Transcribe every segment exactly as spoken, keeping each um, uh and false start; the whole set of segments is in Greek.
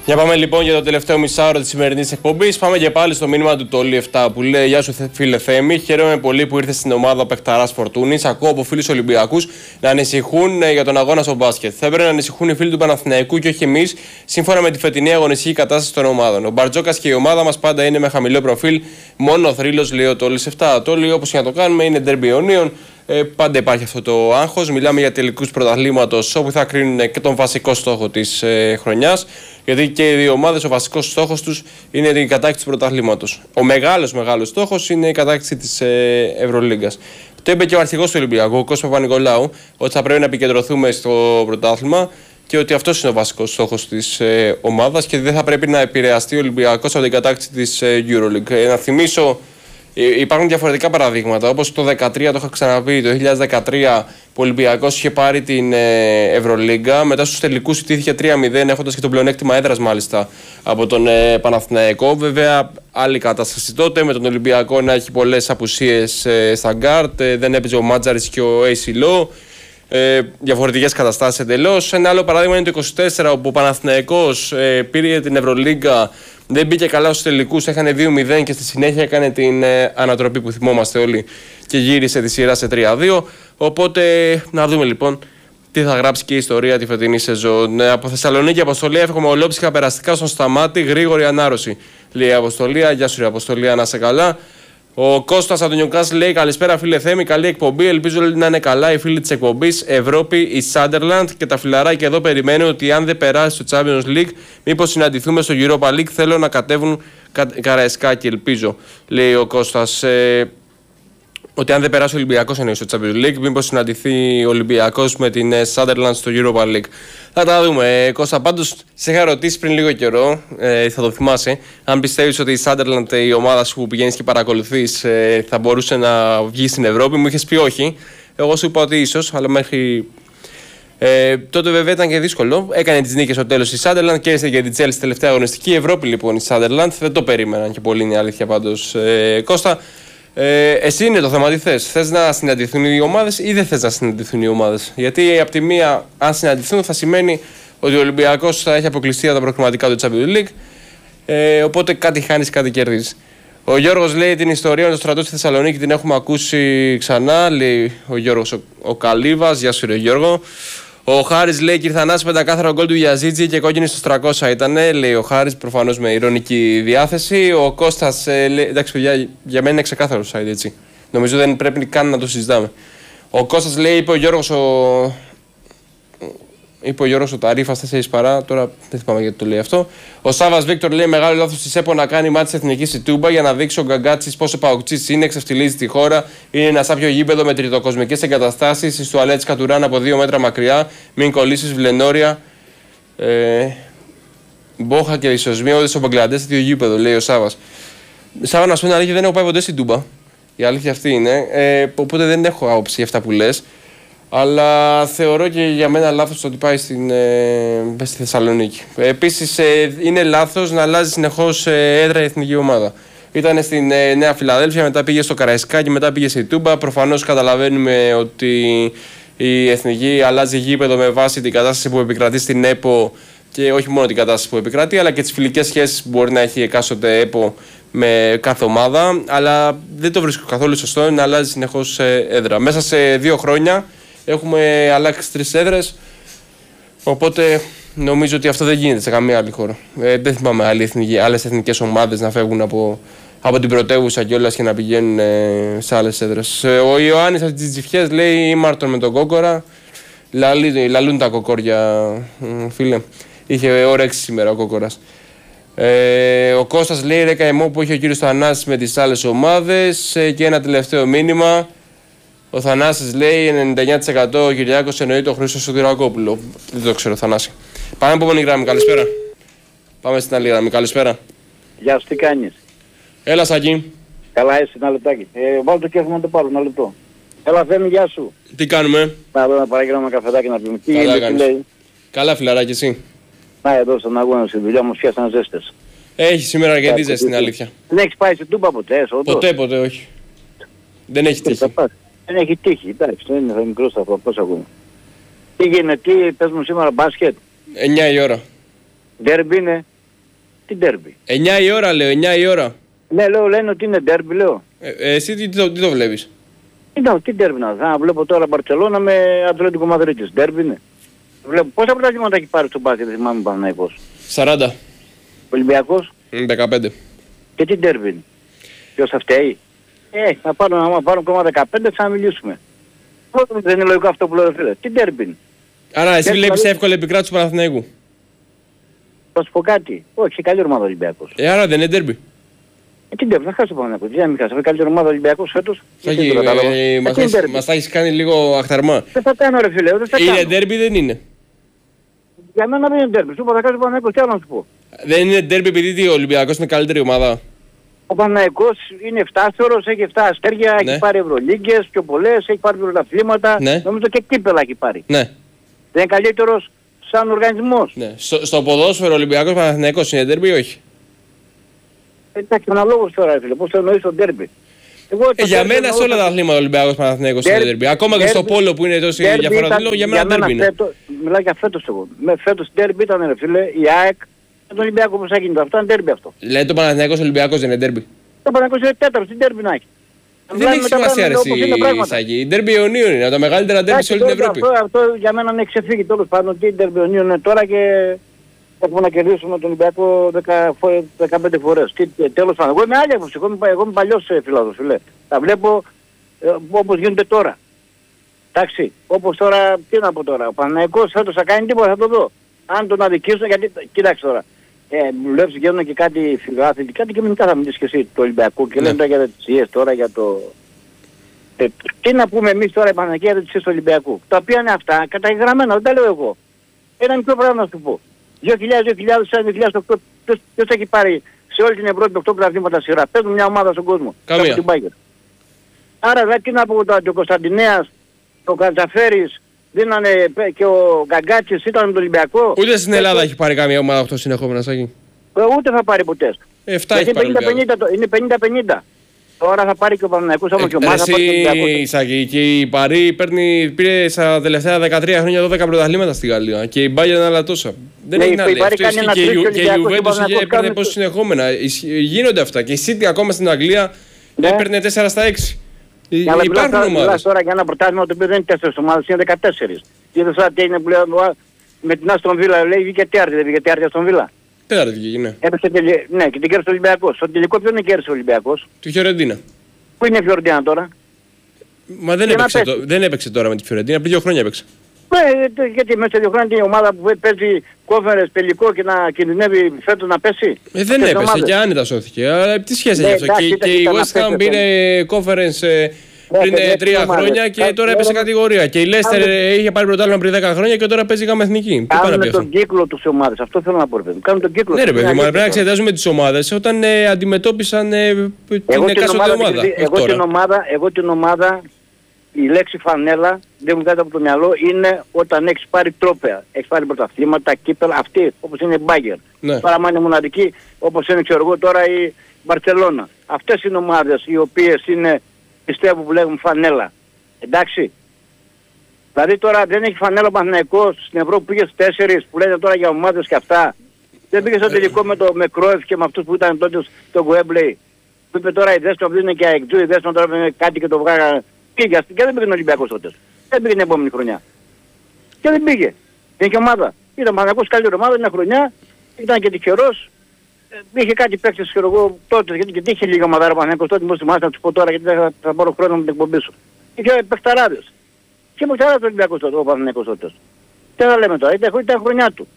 Για πάμε λοιπόν για το τελευταίο μισάωρο της σημερινής εκπομπής. Πάμε και πάλι στο μήνυμα του Τόλι επτά που λέει: Γεια σου, φίλε Θέμη. Χαίρομαι πολύ που ήρθε στην ομάδα Παιχταράς Φορτούνης. Ακούω από φίλους Ολυμπιακούς να ανησυχούν για τον αγώνα στο μπάσκετ. Θα έπρεπε να ανησυχούν οι φίλοι του Παναθηναϊκού και όχι εμείς, σύμφωνα με τη φετινή αγωνιστική κατάσταση των ομάδων. Ο Μπαρτζόκας και η ομάδα μας πάντα είναι με χαμηλό προφίλ. Μόνο ο θρύλος, λέει ο Τόλι επτά. Τόλι, όπως και να το κάνουμε, είναι ντέρμπι Ιωνίων. Ε, πάντα υπάρχει αυτό το άγχος. Μιλάμε για τελικούς πρωταθλήματος όπου θα κρίνουν και τον βασικό στόχο της ε, χρονιάς. Γιατί και οι δύο ομάδες, ο βασικός στόχος τους είναι η κατάκτηση του πρωταθλήματος. Ο μεγάλος μεγάλος στόχος είναι η κατάκτηση της ε, Ευρωλίγκας. Το είπε και ο αρχηγός του Ολυμπιακού, ο Κώστας Παπα-Νικολάου, ότι θα πρέπει να επικεντρωθούμε στο πρωτάθλημα και ότι αυτός είναι ο βασικός στόχος της ε, ομάδας και δεν θα πρέπει να επηρεαστεί ο Ολυμπιακός από την κατάκτηση της ε, Euroleague. Ε, να θυμίσω. Υπάρχουν διαφορετικά παραδείγματα, όπως το δύο χιλιάδες δεκατρία, το είχα ξαναπεί, το δύο χιλιάδες δεκατρία που ο Ολυμπιακός είχε πάρει την ε, Ευρωλίγκα, μετά στους τελικούς ιτήθηκε τρία μηδέν, έχοντας και το πλεονέκτημα έδρας μάλιστα από τον ε, Παναθηναϊκό. Βέβαια, άλλη κατάσταση τότε, με τον Ολυμπιακό να έχει πολλές απουσίες ε, στα γκάρτ, ε, δεν έπαιζε ο Μάτζαρης και ο Έι Σι Λό. Ε, διαφορετικές καταστάσεις εντελώς. Ένα άλλο παράδειγμα είναι το είκοσι τέσσερα, όπου ο Παναθηναϊκός ε, πήρε την Ευρωλίγκα. Δεν μπήκε καλά στους τελικούς, έκανε δύο μηδέν και στη συνέχεια έκανε την ε, ανατροπή που θυμόμαστε όλοι και γύρισε τη σειρά σε τρία δύο. Οπότε να δούμε λοιπόν τι θα γράψει και η ιστορία τη φετινή σεζόν. Ε, από Θεσσαλονίκη, Αποστολία, εύχομαι ολόψυχα περαστικά στον Σταμάτη, γρήγορη ανάρρωση. Λέει η Αποστολία, γεια σου, Αποστολία, να είσαι καλά. Ο Κώστας από το Νιουκάσλ λέει: Καλησπέρα, φίλε Θέμη. Καλή εκπομπή. Ελπίζω να είναι καλά οι φίλοι της εκπομπής. Ευρώπη, η Σάντερλαντ και τα φιλαράκια εδώ περιμένουν ότι αν δεν περάσει στο Champions League, μήπως συναντηθούμε στο Europa League. Θέλω να κατέβουν κα... Καραϊσκάκι, ελπίζω. Λέει ο Κώστας. Ε... Ότι αν δεν περάσει ο Ολυμπιακός εννοεί στο Champions League, μήπως συναντηθεί ο Ολυμπιακός με την Sunderland στο Europa League. Θα τα δούμε. Ε, Κώστα, πάντως σε είχα ρωτήσει πριν λίγο καιρό, ε, θα το θυμάσαι, αν πιστεύεις ότι η Sunderland, η ομάδα σου που πηγαίνεις και παρακολουθείς, ε, θα μπορούσε να βγει στην Ευρώπη. Μου είχες πει όχι. Εγώ σου είπα ότι ίσως, αλλά μέχρι. Ε, τότε βέβαια ήταν και δύσκολο. Έκανε τις νίκες στο τέλος η Sunderland και έστειλε και την Chelsea τελευταία αγωνιστική. Η Ευρώπη λοιπόν η Sunderland. Δεν το περίμεναν και πολύ, είναι η αλήθεια πάντως. Ε, Κώστα. Ε, εσύ είναι το θέμα, τι θες. Θες να συναντηθούν οι ομάδες ή δεν θες να συναντηθούν οι ομάδες? Γιατί από τη μία, αν συναντηθούν, θα σημαίνει ότι ο Ολυμπιακός θα έχει αποκλειστεί από τα προκριματικά του Champions League. Ε, οπότε κάτι χάνεις, κάτι κερδίζεις. Ο Γιώργος λέει: την ιστορία με το στρατό στη Θεσσαλονίκη την έχουμε ακούσει ξανά. Λέει ο Γιώργος ο, ο Καλύβας. Γεια σου, ρε Γιώργο. Ο Χάρης λέει: Κύριε Θανάση, πεντακάθαρο γκολ του Γιαζίτζη και κόκκινη στους τριακόσια ήταν. Λέει ο Χάρης, προφανώς με ειρωνική διάθεση. Ο Κώστας ε, λέει: εντάξει, παιδιά, για μένα είναι ξεκάθαρο site, έτσι. Νομίζω δεν πρέπει καν να το συζητάμε. Ο Κώστας λέει: είπε ο Γιώργος ο. Είπε ο Γιώργος ο Ταρίφας τέσσερις παρά, τώρα δεν θυμάμαι γιατί το λέει αυτό. Ο Σάβας Βίκτορ λέει: μεγάλο λάθος της ΕΠΟ να κάνει μάτι της Εθνικής στη Τούμπα για να δείξει ο Γκαγκάτσης πόσο παοξής είναι, εξευτιλίζει τη χώρα. Είναι ένα σάπιο γήπεδο με τριτοκοσμικές εγκαταστάσεις. Στις τουαλέτες κατουράν από δύο μέτρα μακριά. Μην κολλήσεις Βλενόρια. Ε, Μπόχα και ισοσμία, στο Μπαγκλαντές, τέτοιο γήπεδο, λέει ο Σάβας. Σάβα, να σου πω την αλήθεια, δεν έχω πάει ποτέ στην Τούμπα. Η αλήθεια αυτή είναι. Ε, οπότε δεν έχω άποψη για αυτά που λες. Αλλά θεωρώ και για μένα λάθος το ότι πάει στην, ε, στη Θεσσαλονίκη. Επίσης, ε, είναι λάθος να αλλάζει συνεχώς ε, έδρα η εθνική ομάδα. Ήταν στην ε, Νέα Φιλαδέλφια, μετά πήγε στο Καραϊσκάκι, μετά πήγε στη Τούμπα. Προφανώς καταλαβαίνουμε ότι η εθνική αλλάζει γήπεδο με βάση την κατάσταση που επικρατεί στην ΕΠΟ και όχι μόνο την κατάσταση που επικρατεί, αλλά και τις φιλικές σχέσεις που μπορεί να έχει εκάστοτε ΕΠΟ με κάθε ομάδα. Αλλά δεν το βρίσκω καθόλου σωστό να αλλάζει συνεχώς ε, έδρα. Μέσα σε δύο χρόνια. Έχουμε αλλάξει τρεις έδρες, οπότε νομίζω ότι αυτό δεν γίνεται σε καμία άλλη χώρα. Ε, δεν θυμάμαι άλλες εθνικές ομάδες να φεύγουν από, από την πρωτεύουσα κιόλας και να πηγαίνουν ε, σε άλλες έδρες. Ε, ο Ιωάννης από τις Τζιφιές λέει: ήμαρτον με τον Κόκορα. Λαλί, λαλούν τα κοκόρια, φίλε. Είχε όρεξη σήμερα ο Κόκορας. Ε, ο Κώστας λέει: ρε καημό που είχε ο κύριος Θανάσης με τις άλλες ομάδες. Ε, και ένα τελευταίο μήνυμα. Ο Θανάσης λέει ενενήντα εννέα τοις εκατό ο Κυριάκος εννοεί το Χρήστο Σωτηρακόπουλο. Δεν το ξέρω, Θανάση. Πάμε επόμενη γραμμή, καλησπέρα. Πάμε στην άλλη γραμμή, καλησπέρα. Γεια σου, τι κάνεις? Έλα, Σάκη. Καλά, είσαι, ένα λεπτάκι. Ε, βάλω το κέφι να το πάρω, ένα λεπτό. Έλα, Θέμη, γεια σου. Τι κάνουμε? Να εδώ να παραγγείλω ένα καφεδάκι να πούμε. Τι γίνεται, τι λέει? Καλά, φιλαράκι, εσύ? Να, εδώ στον αγώνα στη δουλειά μου πιάσαν ζέστες. Έχει σήμερα αρκετή ζέστη, στην αλήθεια. Δεν έχεις πάει στην Τούμπα ποτέ, όντως? Ποτέ, ποτέ, όχι. Δεν έχει τύχει. Δεν έχει τύχει, εντάξει, δεν είναι, θα μικρός θα πω, πώς ακούμε. Τι γίνεται, τι πες μου σήμερα, μπάσκετ? εννιά η ώρα. Ντέρμπι είναι? Τι ντέρμπι. εννιά η ώρα λέω, εννιά η ώρα. Ναι, λέω, λένε ότι είναι ντέρμπι, λέω. Ε, εσύ τι, τι, το, τι το βλέπεις? Είναι, τι ντέρμπι να δω. Α, βλέπω τώρα Μπαρτσελώνα με Ατλέτικο Μαδρίτης. Ντέρμπι είναι. Βλέπω πόσα πρωταθλήματα έχει πάρει στο μπάσκετ, δεν θυμάμαι Παναθηναϊκός. σαράντα. Ολυμπιακός. δεκαπέντε. Και τι ντέρμπι είναι. Ποιος θα φταίει. Ε, να πάρουν, άμα πάρουν ακόμα δεκαπέντε θα μιλήσουμε. Δεν είναι λογικό αυτό που λέω, φίλε. Τι ντέρμπι είναι. Άρα εσύ Ντέρμπι, βλέπεις δηλαδή... εύκολη επικράτηση του Παναθηναϊκού. Θα σου πω κάτι. Όχι, καλή ομάδα Ολυμπιακός. Ε, άρα δεν είναι ντέρμπι. Ε, τι ντέρμπι, θα χάσει το Παναθηναϊκό. Τι να μην χάσει. Είναι καλύτερη ομάδα Ολυμπιακός φέτος. Σάκη, ε, μας, έχεις, μας τα έχεις κάνει λίγο αχταρμά. Δεν θα κάνω ρε φίλε, δεν θα Είναι κάνω. ντέρμπι δεν είναι. Για μένα δεν είναι ντέρμπι. Σου είπα θα χάσει το Παναθηναϊκό. Τι άλλο να σου πω. Δεν είναι ντέρμπι επειδή ο Ολυμπιακός είναι καλύτερη ομάδα. Ο Παναθηναϊκός είναι εφτάστερος, έχει εφτά αστέρια, Ναι. έχει πάρει ευρωλίγκες πιο πολλές, έχει πάρει πρωταθλήματα. Ναι. Νομίζω και κύπελα έχει πάρει. Ναι. Δεν είναι καλύτερος σαν οργανισμός. ναι. Στο, στο ποδόσφαιρο Ολυμπιακός Παναθηναϊκός είναι ντέρμπι ή όχι? Εντάξει, αναλόγως τώρα, ρε φίλε, πώς το εννοείς το ντέρμπι. Εγώ, Ε, το για ντέρμπι μένα σε εννοώ όλα το- τα αθλήματα Ολυμπιακός Παναθηναϊκός είναι Ντέρμπι- ντέρμπι. Ακόμα και στο ντέρμπι- πόλο που είναι τόση ντέρμπι διαφορά ήταν- αθλήτων, για μένα ντέρμπι είναι. φέτος- μιλάω για φέτος εγώ. Με φέτος ντέρμπι ήταν ρε φίλε, η ΑΕΚ με τον Ολυμπιακό όπως έγινε. Αυτό είναι ντέρμπι αυτό. Δηλαδή το Παναθηναϊκός Ολυμπιακός δεν είναι ντέρμπι. Το Παναθηναϊκός είναι τέταρτος, τι ντέρμπι να έχει. Δεν Μιλάμε έχει με τα σημασία ρε πράγματα όπως είναι εσύ, πράγματα. Σάκη. Η ντέρμπι Ιωνίων είναι από τα μεγαλύτερα ντέρμπι σε όλη την Εντάξει, Ευρώπη. Αυτό, αυτό για μένα είναι ξεφύγει τέλος πάντων. Τι τερμπιονίων είναι τώρα και έχουμε να κερδίσουμε τον Ολυμπιακό δεκα φο- δεκαπέντε φορές. Τι, τε- τέλος πάντων. Εγώ είμαι άλλη άποψη. Εγώ είμαι, πα- εγώ είμαι παλιός ε, φιλάδος, φίλε. Τα βλέπω ε, όπως γίνονται τώρα. Εντάξει. Όπως τώρα, τι να πω τώρα. Ο Παναθηναϊκός φέτος θα κάνει τίποτα, θα το δω. Αν τον αδικήσουν, γιατί, κοίταξε τώρα. Ε, δουλεύεις γίνονται και κάτι φιλάθλητοι, κάτι και μετά θα μιλήσεις και εσύ το Ολυμπιακό και Ναι. λένε τώρα για τις ΙΕΣ τώρα για το... Ε, τι να πούμε εμείς τώρα οι Παναθηναϊκοί για τις ΙΕΣ του Ολυμπιακού. Τα οποία είναι αυτά καταγεγραμμένα, δεν τα λέω εγώ. Ένα μικρό πράγμα να σου πω. δύο χιλιάδες, δύο χιλιάδες, δύο χιλιάδες οκτώ, ποιος, ποιος έχει πάρει σε όλη την Ευρώπη οκτώ πρωταθλήματα σειρά. Παίζουν μια ομάδα στον κόσμο. Καμία. Από την Bayern. Άρα δηλαδή τι να πω τώρα, και ο Κωνσταντινέας, ο Κατζαφέρης, δίνανε πε- και ο Γκαγκάτσης ήταν με τον Ολυμπιακό. Ούτε στην Ε, Ελλάδα το- έχει πάρει καμία ομάδα οκτώ συνεχόμενα, Σάκη. ε, Ούτε θα πάρει ποτέ. εφτά Γιατί έχει πάρει ο πενήντα Ολυμπιακός. πενήντα το- είναι πενήντα πενήντα. Τώρα θα πάρει και ο Παναθηναϊκός άμα και ο Μάζα θα πάρει και ο Εσύ, Ολυμπιακός. Σάκη, και η Παρί παίρνει, πήρε στα τελευταία δεκατρία χρόνια δώδεκα πρωταθλήματα στη Γαλλία και η Bayern άλλα τόσα. Δεν Ναι, έχει η να λέει. Παρί Αυτό κάνει ισχύει ένα και η τρίτο Ju- και η Ολυμπιακός, ο Juventus Παναθηναϊκός είχε- έπαιρνε κάνει πόσο το- συνεχόμενα. Ισχύ- Γίνονται αυτά. Και η City ακόμα στην Αγγλία Ναι. έπαιρνε τέσσερα στα έξι. Ε, Αλλά μιλάς Υπάρχουν τώρα, μιλάς ομάδες. τώρα για ένα πρωτάθλημα το οποίο δεν είναι τέσσερις ομάδες, είναι δεκατέσσερις. Και είδες τώρα τι έγινε που λέω, ο- με την Άστον Βίλα, λέει βγήκε τέρτη, δεν βγήκε τέρτη Άστον Βίλα. Τέταρτη βγήκε, ναι. Έπεσε τελε... ναι, και την κέρδισε ο Ολυμπιακός. Στο τελικό ποιον είναι κέρδισε ο Ολυμπιακός. Του Φιωρεντίνα. Πού είναι η Φιωρντίνα τώρα. Μα δεν Για να έπαιξε, πέσει. το- δεν έπαιξε τώρα με τη Φιωρεντίνα, πριν δύο χρόνια έπαιξε. Ε, το- γιατί μέσα σε δύο χρόνια είναι η ομάδα που παίζει κόφερες τελικό και να κινδυνεύει φέτος να πέσει. Ε, δεν Αυτές οι έπεσε ομάδες. και άνετα σώθηκε. Αλλά τι σχέση Ναι, έχει αυτό. εντάξει, Και, ήταν- και η ήταν West αυτές Ham οι πήρε conference ε, Ναι, πριν παιδιά, ε, τρία τις ομάδες. χρόνια και Κα- τώρα έπεσε κάνουν- κατηγορία. Και η Leicester κάνουν- ε, είχε πάρει πρωτάθλημα πριν δέκα χρόνια και τώρα παίζει γάμα εθνική. Τι πάει να πει Κάνουν αυτό. τον κύκλο τους οι ομάδες. Αυτό θέλω να πω ρε παιδί μου. Κάνουν τον κύκλο Ναι, ρε τους. παιδί μου, Είναι αλλά πρέπει να αλήθεια. εξετάζουμε τι ομάδε όταν ε, αντιμετώπισαν ε, την Εγώ την εκάστοτε ομάδα, ομάδα. επειδή- όχι εγώ, την τώρα. ομάδα, εγώ την ομάδα, η λέξη φανέλα δεν μου βγάζει από το μυαλό είναι όταν έχεις πάρει τρόπαια. Έχεις πάρει πρωταθλήματα, κύπελα, αυτή όπως είναι η Bayern. Ναι. Τώρα άμα είναι μοναδική όπως είναι ξέρω εγώ τώρα η Μπαρτσελώνα. Αυτές είναι ομάδες οι οποίες είναι πιστεύω που λέγουν φανέλα. Εντάξει. Δηλαδή τώρα δεν έχει φανέλα ο Παναθηναϊκός στην Ευρώπη που πήγε στις τέσσερις που λέτε τώρα για ομάδες και αυτά. Δεν πήγε στο τελικό με το με Κρόεφ και με αυτούς που ήταν τότε στο Γουέμπλεϊ. Που είπε τώρα η Δέσποινα που είναι και αεκτζού, η Δέσποινα τώρα είναι κάτι και το βγάγα. Πήγε και δεν πήγε ο Ολυμπιακός τότε. Δεν πήγε την επόμενη χρονιά. Και δεν πήγε. Είναι και ομάδα. Ήταν Παναθηναϊκός καλύτερη ομάδα μια χρονιά, ήταν και τυχερός. Ε, είχε κάτι παίκτες ξέρω εγώ τότε, γιατί και είχε λίγα ομάδα ο Παναθηναϊκός τότε, muss θυμάσαι να τους πω τώρα γιατί δεν θα, θα πάρω χρόνο με την εκπομπή σου. Είχε παιχταράδες. Και παιχταράδες ο Ολυμπιακός τότε, ο Παναθηναϊκός τότε. Τι θα λέμε τώρα, ήταν, ήταν χρονιά του.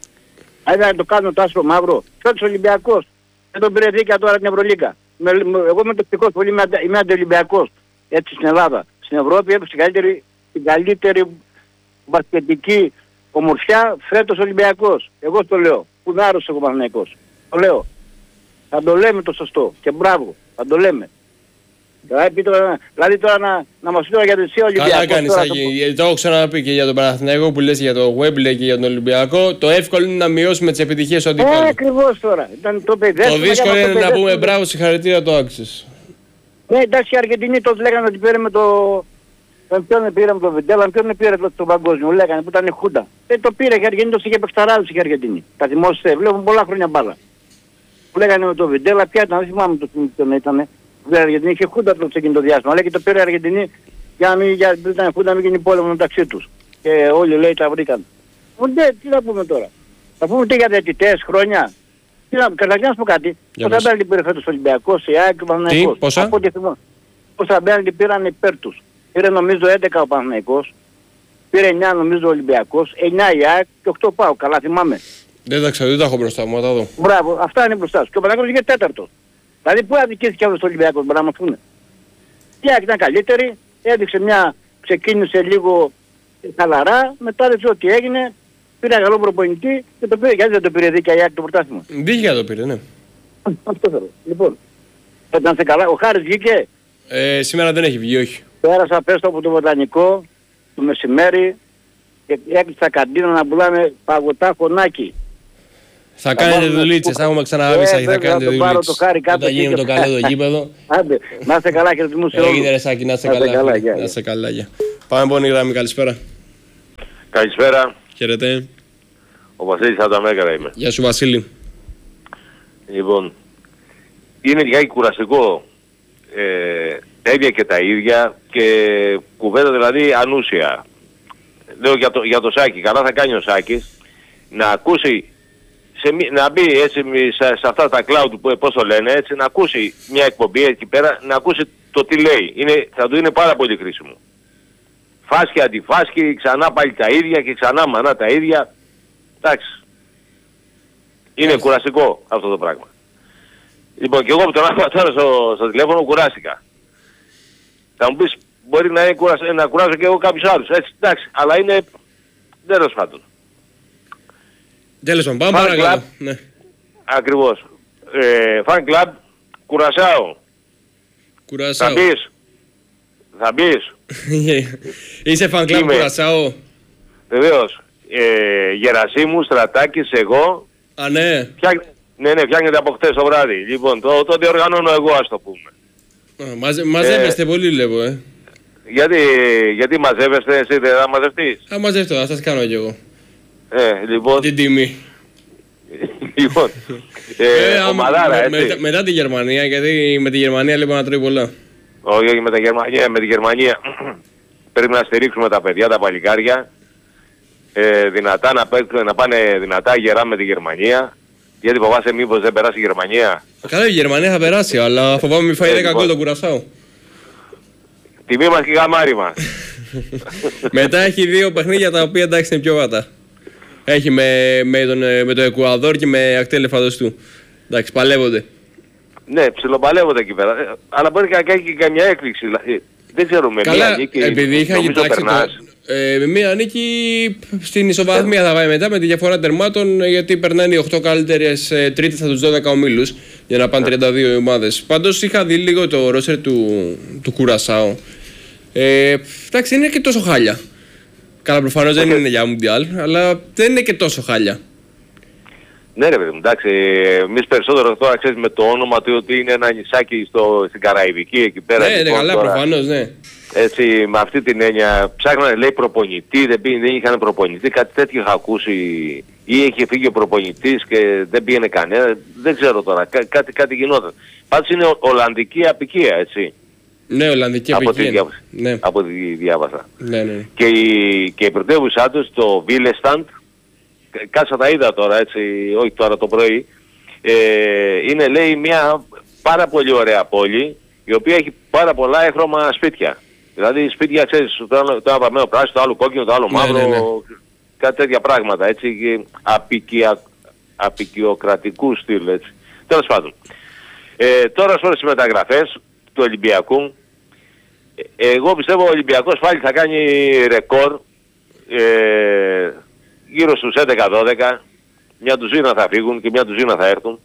Αν να το κάνουμε το άσπρο μαύρο, φέτος ο Ολυμπιακός. Δεν τον πήρε δίκαια τώρα την Ευρωλίγκα. Με, με, εγώ είμαι τοξικός πολύ, είμαι, αντε, είμαι αντιολυμπιακός. Έτσι στην Ελλάδα. Στην Ευρώπη έπαιξε την καλύτερη, την καλύτερη μπασκετική ομορφιά φέτος Ολυμπιακός. Εγώ το λέω. Που είναι άρρωστος ο Παναθηναϊκός. Το λέω. Θα το λέμε το σωστό. Και μπράβο. Θα το λέμε. Δηλαδή τώρα, δηλαδή τώρα να, να μας πει τώρα για τη Σία Ολυμπιακός. Καλά κάνεις, τώρα Άγη. Το έχω ξαναπεί και για τον Παναθηναϊκό που λες για το Wembley και για τον Ολυμπιακό. Το εύκολο είναι να μειώσουμε τις επιτυχίες του Ε, αντιπάλου. ακριβώς τώρα. Ήταν το παιδί. Το δύσκολο είναι να πούμε μπράβο, συγχαρητήρια, το άξιζες. Ναι, εντάξει, οι Αργεντινοί τότε λέγανε ότι πήρε με το... Με ποιον πήρε με το Βιντέλα, με ποιον πήρε το, το παγκόσμιο, λέγανε που ήταν η Χούντα. Ε, το πήρε και η Αργεντινή, το είχε παιχταράδους η Αργεντινή. Τα θυμόσαστε, βλέπουν πολλά χρόνια μπάλα. που λέγανε με το Βιντέλα, ποια ήταν, δεν θυμάμαι το ποιον ήταν. Η Αργεντινή είχε χούντα το ξεκίνητο διάστημα, αλλά και το πήρε η Αργεντινή για να μην, για, ήταν χούντα, να μην γίνει πόλεμο μεταξύ τους. Και όλοι λέει τα βρήκαν. Ναι, τι να πούμε τώρα. Θα πούμε τι για διαιτητές χρόνια. Τι να, καταρχήν να σου πω κάτι. Πόσα μπέλντι πήρε φέτος ο Ολυμπιακός, η ΑΕΚ και ο Παναθηναϊκός. Πόσα? Από ό,τι θυμώ. Πόσα μπέλντι πήραν υπέρ τους. Πήρε νομίζω έντεκα ο Παναθηναϊκός. Πήρε εννιά νομίζω ο Ολυμπιακός. εννιά η ΑΕΚ και οκτώ πάω. Καλά θυμάμαι. Δεν τα ξέρω, δεν τα έχω μπροστά μου, θα τα δω. Μπράβο, αυτά είναι μπροστά σου. Και ο Παναθηναϊκός είχε τέταρτος. Δηλαδή πού αδικήθηκε αυτός ο Ολυμπιακός, μπορεί να μας πούνε. Η ΑΕΚ ήταν καλύτερη, έδειξε μια, ξεκίνησε λίγο χαλαρά, μετά δεν ξέρω τι έγινε, πήρε ένα καλό προπονητή και το πήρε. Γιατί δεν το πήρε δίκαια η ΑΕΚ το πρωτάθλημα. Δίκαια το πήρε, ναι. Αυτό θέλω. Λοιπόν, ήταν σε καλά. Ο Χάρης βγήκε. Ε, σήμερα δεν έχει βγει, όχι. Πέρασα πέστο από το Βοτανικό, το μεσημέρι και έκλεισα καντίνα να πουλάμε παγωτά φωνάκι. Θα κάνετε δουλίτσες, θα έχουμε ξαναβήσει, ε, θα κάνετε δουλίτσες. Όταν γίνει το καλό το γήπεδο. Άντε, να είστε καλά και μου σε όλους. Έγινε ρε Σάκη, να είστε καλά. Να είστε καλά, γεια. Πάμε πόνη γράμμη, καλησπέρα. Καλησπέρα. Χαίρετε. Ο Βασίλης από τα Μέγαρα είμαι. Γεια σου Βασίλη. Λοιπόν, είναι λιγάκι κουραστικό. Ε, τα ίδια και τα ίδια και κουβέντα δηλαδή ανούσια. Λέω για το, για το Σάκη, καλά θα κάνει ο Σάκης να ακούσει, σε, να μπει έτσι σε, σε αυτά τα cloud που πώς το λένε, έτσι να ακούσει μια εκπομπή εκεί πέρα, να ακούσει το τι λέει. Είναι, θα του είναι πάρα πολύ χρήσιμο. Φάσκη αντιφάσκη, ξανά πάλι τα ίδια και ξανά μανά τα ίδια. Εντάξει. Είναι κουραστικό αυτό το πράγμα. Λοιπόν, και εγώ που τον άκουγα τώρα στο, στο τηλέφωνο κουράστηκα. Θα μου πεις, μπορεί να, είναι κουρασ... να κουράζω και εγώ κάποιους άλλους. Έτσι, εντάξει, αλλά είναι τέλος πάντων. Τέλος πάντων, πάμε παρακάτω. Ναι. Ακριβώς. Ε, fan club, κουρασάω. Κουρασάω. Θα μπεις. Θα μπεις. Είσαι fan club κουρασάω. Βεβαίως. Ε, Γερασίμου, Στρατάκης, εγώ. Α, ναι. Φτιάχ... Ναι, ναι, φτιάχνεται από χτες το βράδυ. Λοιπόν, το, το διοργανώνω εγώ, ας το πούμε. Α, μαζε, μαζεύεστε ε, πολύ, βλέπω, ε. Γιατί, γιατί μαζεύεστε, εσύ δεν θα μαζευτείς. Α, μαζεύτε, θα σας κάνω κι εγώ. Ε, λοιπόν... Την τιμή. Λοιπόν, ε, ε, ομαδάρα, με, έτσι. Με, μετά τη Γερμανία, γιατί με τη Γερμανία λίγο να τρώει πολλά. Όχι, όχι, με, τα Γερμανία, με τη Γερμανία πρέπει να στηρίξουμε τα παιδιά, τα παλικάρια. Ε, δυνατά να, παίξουν, να πάνε δυνατά γερά με τη Γερμανία. Γιατί φοβάσαι μήπως δεν περάσει η Γερμανία. Καλά, η Γερμανία θα περάσει, αλλά φοβάμαι μη φάει δέκα γκολ τον Κουρασάο. Τιμή μας και γαμάρι μας. Μετά έχει δύο παιχνίδια τα οποία εντάξει είναι πιο βάτα. Έχει με, με, τον, με το Εκουαδόρ και με ακτή Ελεφαντοστού. Εντάξει, παλεύονται. Ναι, ψιλοπαλεύονται εκεί πέρα. Ε, αλλά μπορεί να κάνει και καμιά έκπληξη. Δεν ξέρουμε. Καλά, μία νίκη, επειδή είχα κοιτάξει το, ε, με μία νίκη στην ισοβαθμία θα πάει μετά με τη διαφορά τερμάτων, γιατί περνάνε οι οκτώ καλύτερες ε, τρίτες από τους δώδεκα ομίλους για να πάνε τριάντα δύο ομάδες. Πάντως είχα δει λίγο το ρόστερ του, του Κουρασάου. Ε, εντάξει, είναι και τόσο χάλια. Καλά, προφανώς δεν είναι για Μουντιάλ, αλλά δεν είναι και τόσο χάλια. Ναι ρε παιδί μου, εντάξει, εμείς περισσότερο τώρα ξέρεις με το όνομα του ότι είναι ένα νησάκι στο, στην Καραϊβική εκεί πέρα. Ναι, λοιπόν, ναι, καλά, τώρα, προφανώς, ναι. Έτσι, με αυτή την έννοια, ψάχνανε λέει προπονητή, δεν, πήγε, δεν είχαν προπονητή, κάτι τέτοιο είχα ακούσει, ή είχε φύγει ο προπονητής και δεν πήγαινε κανένα, δεν ξέρω τώρα, κά, κάτι, κάτι γινόταν. Πάντως είναι Ολλανδική απικία, έτσι. Ναι, Ολλανδική απικία. Από, ναι. από τη διάβασα. Ναι, ναι. Και η, και η πρωτεύουσά τους, το Βίλεσταντ, κάτσα τα είδα τώρα έτσι, όχι τώρα το πρωί, ε, είναι λέει μια πάρα πολύ ωραία πόλη, η οποία έχει πάρα πολλά έχρωμα σπίτια. Δηλαδή σπίτια, ξέρεις, το ένα, το ένα παρμένο πράσινο, το άλλο κόκκινο, το άλλο μαύρο, ναι, ναι, ναι. Κάτι τέτοια πράγματα, έτσι, και απικια, απικιοκρατικού στυλ, έτσι. Τέλος πάντων. Ε, τώρα στις μεταγραφές του Ολυμπιακού, ε, εγώ πιστεύω ο Ολυμπιακός πάλι θα κάνει ρεκόρ, ε, γύρω στους έντεκα δώδεκα, μια τουζίνα θα φύγουν και μια τουζίνα θα έρθουν.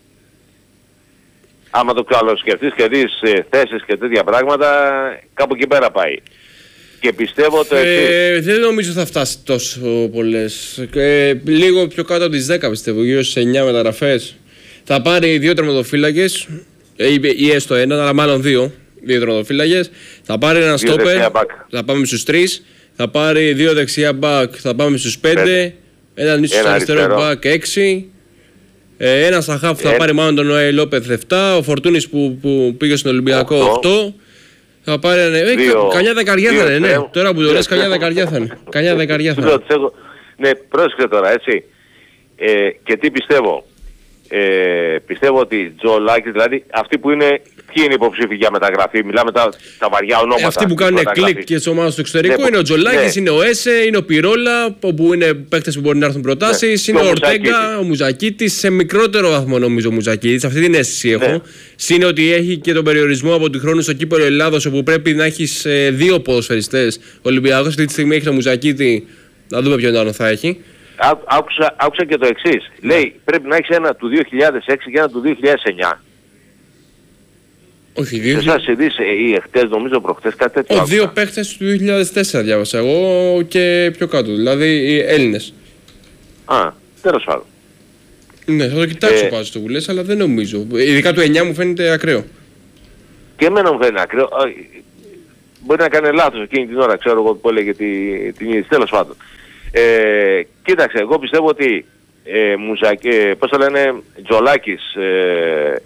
Άμα το καλοσκεφτείς και δεις ε, θέσεις και τέτοια πράγματα, κάπου εκεί πέρα πάει. Και πιστεύω το εξής. Ε, δεν νομίζω θα φτάσει τόσο πολλές. Ε, λίγο πιο κάτω από τις δέκα πιστεύω, γύρω στις εννιά μεταγραφές. Θα πάρει δύο τερματοφύλακες, ή, ή έστω έναν, αλλά μάλλον δύο, δύο τερματοφύλακες. Θα πάρει ένα στόπερ, θα πάμε στους τρεις. Θα πάρει δύο δεξιά μπακ, θα πάμε στους πέντε. Έναν ίσως αριστερό μπακ έξι. Ε, ένα στα χαφ θα ε, πάρει μάλλον τον Νοέ Λόπεθ επτά, ο Φορτούνης που, που πήγε στον Ολυμπιακό οκτώ. Θα πάρει ένα. Ε, καμιά δεκαριά θα είναι, ναι. Τώρα που το λες, καμιά δεκαριά θα είναι. Καμιά δεκαριά θα είναι. Ναι, πρόσεξε τώρα, έτσι. Ε, και τι πιστεύω. Ε, πιστεύω ότι Τζολάκης, δηλαδή αυτοί που είναι, ποιοι είναι υποψήφοι για μεταγραφή, μιλάμε τα, τα βαριά ονόματα. Ε, αυτοί που κάνουν κλικ και τις ομάδες στο εξωτερικό, ναι, είναι ο Τζολάκης, ναι, είναι ο Έσε, είναι ο Πυρόλα, που είναι παίκτες που μπορεί να έρθουν προτάσεις, ναι, είναι ο Ορτέγκα, ο Μουζακίτης, σε μικρότερο βαθμό νομίζω ο Μουζακίτης, αυτή την αίσθηση έχω. Ναι. Συν ότι έχει και τον περιορισμό από του χρόνου στο κύπελλο Ελλάδος, όπου πρέπει να έχεις ε, δύο ποδοσφαιριστές. Ο Ολυμπιακός αυτή τη στιγμή έχει τον Μουζακίτη, να δούμε ποιον άλλο θα έχει. Άκουσα, άκουσα και το εξής. Yeah. Λέει πρέπει να έχεις ένα του δύο χιλιάδες έξι και ένα του δύο χιλιάδες εννιά. Όχι, δύο. Σε εσάς ειδείς ή εχθές, νομίζω προχθές, κάτι τέτοιο. Ο, δύο παίχτες του δύο χιλιάδες τέσσερα διάβασα εγώ και πιο κάτω, δηλαδή οι Έλληνες. Α, τέλος πάντων. Ναι, θα το κοιτάξω ε... πάλι στο που λες, αλλά δεν νομίζω. Ειδικά του εννιά μου φαίνεται ακραίο. Και εμένα μου φαίνεται ακραίο. Μπορεί να κάνει λάθος εκείνη την ώρα, ξέρω εγώ που έλεγε την είδηση, τέλος πάντων. Ε, κοίταξε, εγώ πιστεύω ότι ε, Μουζακ, ε, πώς το λένε, Τζολάκης, ε,